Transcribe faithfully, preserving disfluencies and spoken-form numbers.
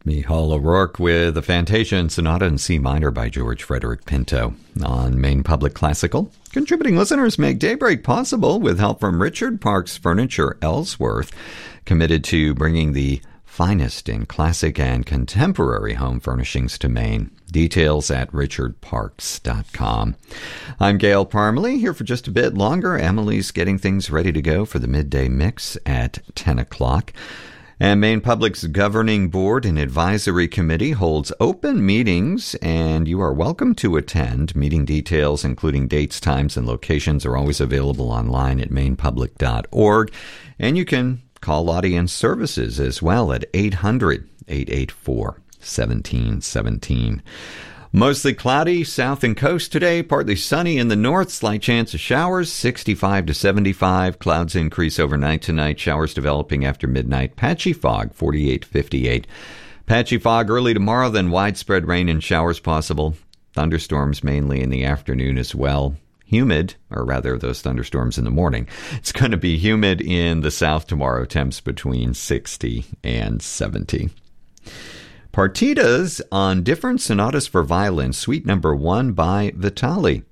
Michal O'Rourke with the Fantasian Sonata in C minor by George Frederick Pinto on Maine Public Classical. Contributing listeners make Daybreak possible with help from Richard Parks Furniture Ellsworth, committed to bringing the finest in classic and contemporary home furnishings to Maine. Details at richard parks dot com. I'm Gail Parmalee, here for just a bit longer. Emily's getting things ready to go for the midday mix at ten o'clock. And Maine Public's Governing Board and Advisory Committee holds open meetings, and you are welcome to attend. Meeting details, including dates, times, and locations, are always available online at maine public dot org. And you can call audience services as well at eight hundred, eight eight four, one seven one seven. Mostly cloudy south and coast today, partly sunny in the north, slight chance of showers, sixty-five to seventy-five. Clouds increase overnight tonight, showers developing after midnight. Patchy fog, forty-eight to fifty-eight. Patchy fog early tomorrow, then widespread rain and showers possible. Thunderstorms mainly in the afternoon as well. Humid, or rather those thunderstorms in the morning. It's going to be humid in the south tomorrow, temps between sixty and seventy. Partitas on Different Sonatas for Violin, Suite Number one by Vitali.